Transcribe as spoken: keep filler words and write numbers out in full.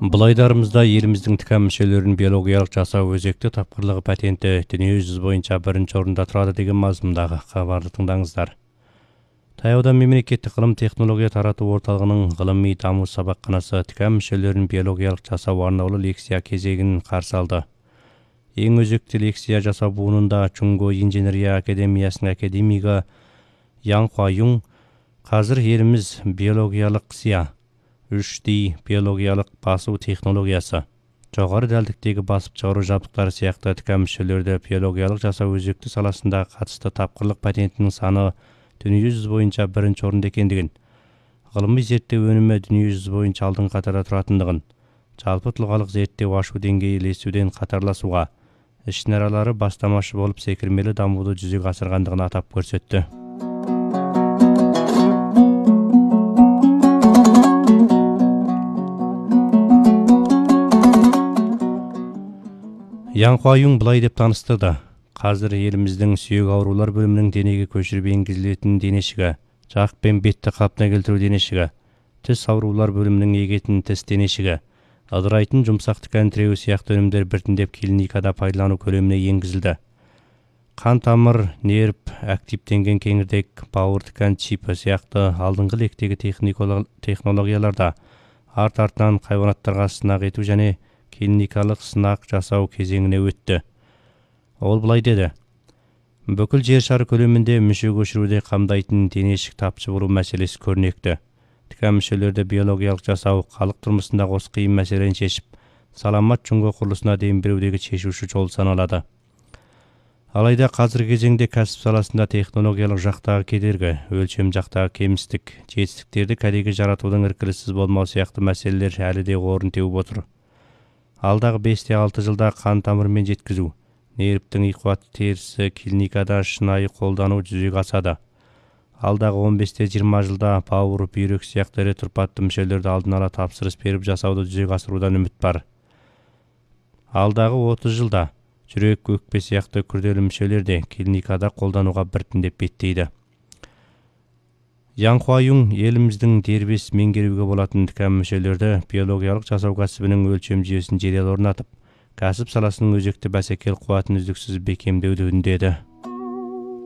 Бұл айдарымызда еліміздің тікан мүшелерін биологиялық жасау өзекті тапқырлығы патенті дүние жүзі бойынша бірінші орында тұрады деген мазмұндағы хабарды тыңдаңыздар. Таяуда мемлекеттік ғылым технология тарату орталығының ғылыми даму сабақханасы тікан мүшелерін биологиялық жасау арнаулы лекция кезегін қарсы алды. Ең өзекті лекция жасау буынында Чунго инженерия академиясының академигі Янхуа Юн қазір еліміз биологиялық сия үш дэ биологиялық басу технологиясы, жоғары дәлдіктегі басып шығару жабдықтары сияқты тікан мүшелерді биологиялық жасау өзекті саласында қатысты тапқырлық патентінің саны дүние жүзі бойынша бірінші орында екендігін, ғылыми зерттеу өнімі дүние жүзі бойынша алдыңғы қатарда тұратындығын, жалпы тұлғалық зерттеу ашу деңгейі ілесуден қатарласуға, іс-шаралары бастамашы болып секірмелі дамуды жүзеге асырғандығын атап көрсетті. Янхуа Юн былай деп таныстырды. Қазір еліміздің сүйек аурулар бөлімінің денеге көшіріп енгізілетін денешігі, жақ пен бетті қалпына келтіру денешігі, тіс аурулар бөлімінің егетін тіс денешігі, ыдырайтын жұмсақ тікан тіреуі сияқты өнімдер біртіндеп клиникада пайдалану көлеміне енгізілді. Қан тамыр, нерв, активтенген кеңірдек, бауыр тікан чипі сияқты алдыңғы лектегі технологияларда арт-артынан хайуанаттарға сынақ ету және клиникалық сынақ жасау кезеңіне өтті. Ол былай деді: бүкіл жер шары көлемінде мүше көшіруде қамдайтын денешік тапшы болу мәселесі көрнекті. Тікан мүшелерді биологиялық жасау халық тұрмысындағы осы қиын мәселені шешіп, саламат Чунго құрылысына дем берудегі шешуші жол саналады. Алайда қазіргі кезеңде кәсіп саласында технологиялық жақтағы кедергі, өлшем жақтағы кемістік, жетістіктерді кәдеге жаратудың іркіліссіз болмау сияқты мәселелер әлі де орын теуіп отыр. Алдағы бес те алты жылда қан тамырмен жеткізу, нервтің иқуат терісі клиникада шынайы қолдану жүзеге асады. Алдағы он бес те жиырма жылда бауыр, бүйрек сияқты ірі тұрпатты мүшелерді алдын ала тапсырыс беріп жасауды жүзеге асырудан үміт бар. Алдағы отыз жылда жүрек, өкпе сияқты күрделі мүшелер де клиникада қолдануға біртіндеп беттейді. Янхуа Юн еліміздің дербес меңгеруге болатын тікан мүшелерді биологиялық жасау кәсібінің өлшем жүйесін жедел орнатып, кәсіп саласының өзекті бәсекелік қуатын үздіксіз бекемдеуді үндеді.